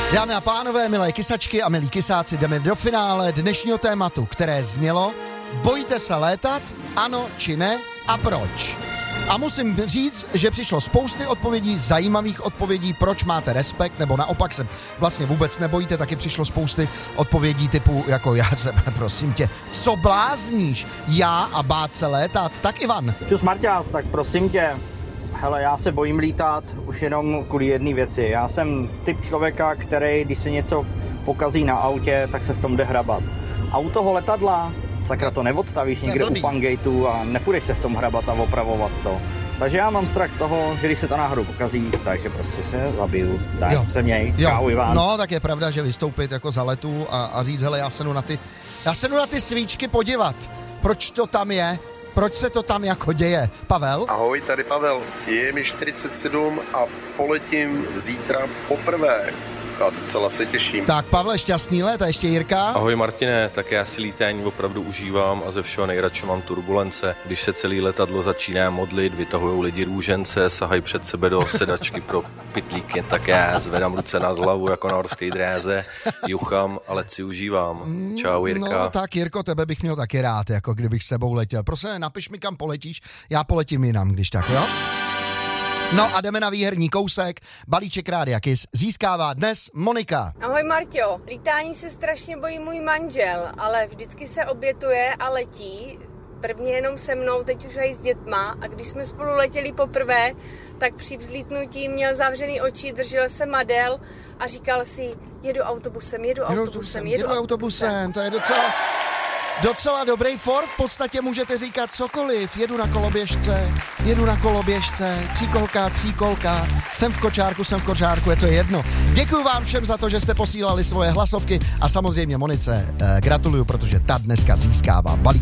Dámy a pánové, milé kysačky a milí kysáci, jdeme do finále dnešního tématu, které znělo: bojíte se létat, ano či ne a proč? A musím říct, že přišlo spousty odpovědí, zajímavých odpovědí, proč máte respekt, nebo naopak se vlastně vůbec nebojíte, taky přišlo spousty odpovědí typu, jako já se, prosím tě, co blázníš, já a bát se létat, tak Ivan. Čus Marťás, tak prosím tě, hele, já se bojím lítat už jenom kvůli jedné věci. Já jsem typ člověka, který, když se něco pokazí na autě, tak se v tom jde hrabat. A u toho letadla, sakra, to neodstavíš někde u Pangateu a nepůjdeš se v tom hrabat a opravovat to. Takže já mám strach z toho, že když se to náhodou pokazí, takže prostě se zabiju. Tak jo. Se měj. Čau, Ivan. No, tak je pravda, že vystoupit jako za letu a říct, hele, já se jdu na ty svíčky podívat. Proč to tam je? Proč se to tam jako děje? Pavel? Ahoj, tady Pavel. Je mi 47 a poletím zítra poprvé. A docela se těším. Tak Pavle, šťastný let a ještě Jirka. Ahoj Martine, tak já si lítání opravdu užívám a ze všeho nejradši mám turbulence. Když se celý letadlo začíná modlit, vytahujou lidi růžence, sahají před sebe do sedačky pro pytlíky, tak já zvedám ruce nad hlavu jako na horské dráze, juchám, ale si užívám. Čau Jirka. No tak Jirko, tebe bych měl taky rád, jako kdybych s tebou letěl. Prosím, napiš mi, kam poletíš, já poletím jinam, když tak, jo? No a jdeme na výherní kousek. Balíček Rádia Kiss získává dnes Monika. Ahoj Marťo, lítání se strašně bojí můj manžel, ale vždycky se obětuje a letí. Prvně jenom se mnou, teď už i s dětma, a když jsme spolu letěli poprvé, tak při vzlítnutí měl zavřený oči, držel se madel a říkal si, jedu autobusem. To je docela dobrý for, v podstatě můžete říkat cokoliv, jedu na koloběžce, tříkolka, jsem v kočárku, je to jedno. Děkuji vám všem za to, že jste posílali svoje hlasovky a samozřejmě Monice gratuluju, protože ta dneska získává balíček